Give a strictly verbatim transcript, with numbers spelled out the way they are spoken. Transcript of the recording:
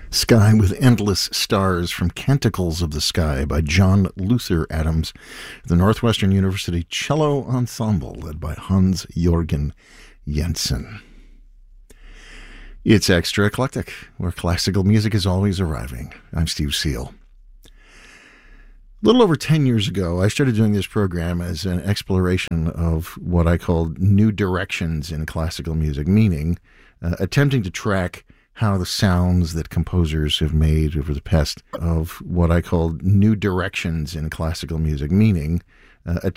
Sky with Endless Stars from Canticles of the Sky by John Luther Adams, the Northwestern University Cello Ensemble led by Hans Jorgen Jensen. It's Extra Eclectic, where classical music is always arriving. I'm Steve Seal. A little over ten years ago, I started doing this program as an exploration of what I called new directions in classical music, meaning uh, attempting to track how the sounds that composers have made over the past of what I called new directions in classical music, meaning uh,